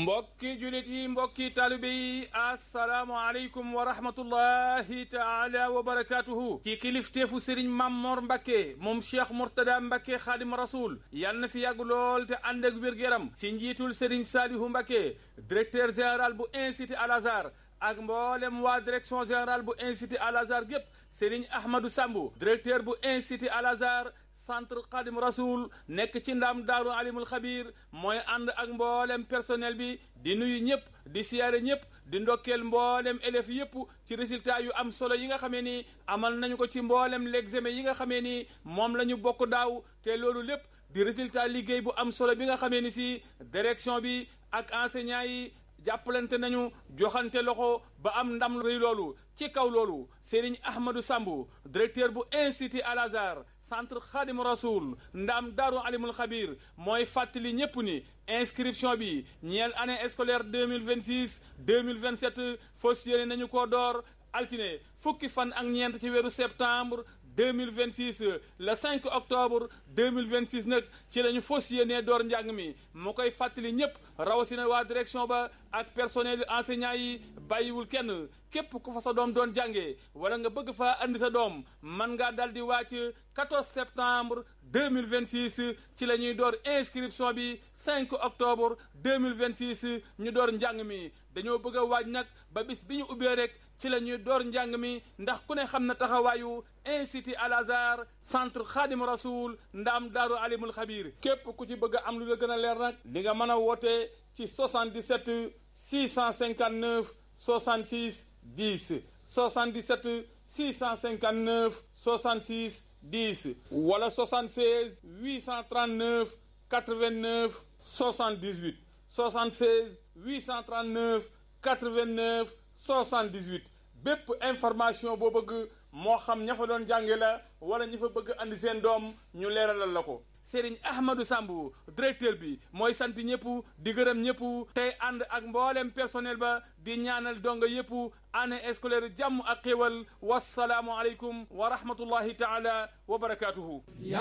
mbokki julit yi mbokki taalibe yi assalaamu aleykum wa rahmatullahi taala wa barakatuhu ci kilifteefu sëriñ Mamor Mbacke moom Cheikh Mourtada Mbacke Xaadim Rasoul yal na fi yàgg lool te ànd ak wér-gu-yaram si njiitul sëriñ Salihu Mbacke directeur général bu institut Al Azhar ak mboolem waa direction générale bu institut Al Azhar gépp sëriñ Ahmadou Sambou directeur bu institut Al Azhar centre Xaadim Rasoul nekk ci ndam daaru alimul xabir mooy ànd ak mboolem personnel bi di nuyu ñëpp di siyaare ñëpp di ndokkeel mboolem élèves yëpp ci résultat yu am solo yi nga xamee ni amal nañu ko ci mboolem l'examen yi nga xamee ni moom la ñu bokk daaw te loolu lépp di résultat liggéey bu am solo bi nga xamee ni si direction bi ak enseignants yi jàppalante nañu joxante loxo ba am ndam rëy loolu ci kaw loolu Serigne Ahmadou Sambou directeur bu institut Al Azhar centre Khadim Rasoul ndam daaru alimul xabir mooy fàttali ñépp ni inscription bi ñeel année scolaire 2026 2027 fas yéene nañu ko door altine fukki fan ak ñeent ci weeru septembre 2026 le 5 octobre 2026 nag ci la ñu fas yéenee door njàng mi mu koy fàttali ñëpp rawatina waa direction ba ak personnel enseignant yi bàyyiwul kenn képp ku fa sa doom doon jàngee wala nga bëgg faa andi sa doom man ngaa dal di wàcc 14 septembre 2026 ci la ñuy door inscription bi 5 octobre 2026 ñu door njàng mi dañoo bëgg a waaj nag ba bis bi ñu ubbee rek ci la ñuy door njàng mi ndax ku ne xam na taxawaayu institut Al Azhar centre Khadim Rasoul ndam daaru alimul xabir képp ku ci bëgg a am lu la gën a leer nag di nga mën a woote ci 77 659 66 10 77 659 66 10 wala 76 839 89 78 76 839 89 78 bépp information boo bëgg moo xam ña fa doon jànge la wala ña fa bëgg andi seen doom ñu leeralal la ko Serigne Ahmadou Sambou directeur bi mooy sant ñëpp di gërëm ñëpp tey ànd ak mboolem personnel ba di ñaanal donga yëpp année scolaire jàmm ak xéwal wasalaamu aleykum wa rahmatullahi taala wa barakatuhu